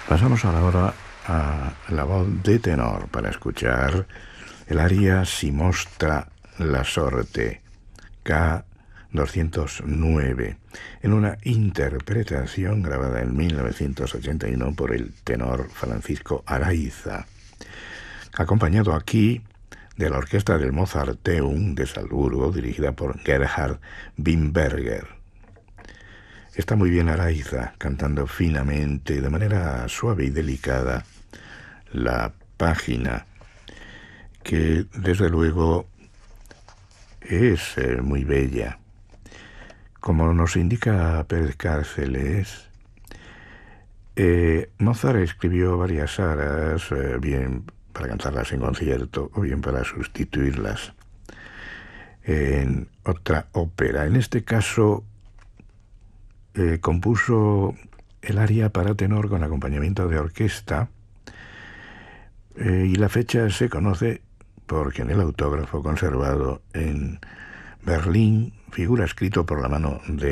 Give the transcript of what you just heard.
Pasamos ahora a la voz de tenor para escuchar el aria Si mostra la sorte, K209, en una interpretación grabada en 1981 por el tenor Francisco Araiza, acompañado aquí de la orquesta del Mozarteum de Salzburgo, dirigida por Gerhard Wimberger. Está muy bien Araiza, cantando finamente, de manera suave y delicada, la página, que desde luego es muy bella. Como nos indica Pérez Cárceles, Mozart escribió varias aras, bien para cantarlas en concierto o bien para sustituirlas en otra ópera. En este caso, compuso el aria para tenor con acompañamiento de orquesta, y la fecha se conoce porque en el autógrafo conservado en Berlín figura escrito por la mano de